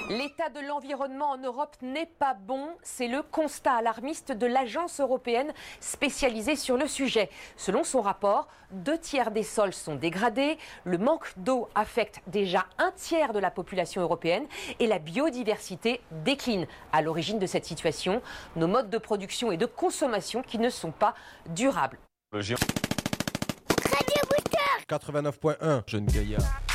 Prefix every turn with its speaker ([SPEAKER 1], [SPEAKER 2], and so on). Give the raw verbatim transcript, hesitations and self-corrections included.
[SPEAKER 1] L'état de l'environnement en Europe n'est pas bon, c'est le constat alarmiste de l'agence européenne spécialisée sur le sujet. Selon son rapport, deux tiers des sols sont dégradés, le manque d'eau affecte déjà un tiers de la population européenne et la biodiversité décline. À l'origine de cette situation, nos modes de production et de consommation qui ne sont pas durables.
[SPEAKER 2] quatre-vingt-neuf point un, Jeune Gaillard.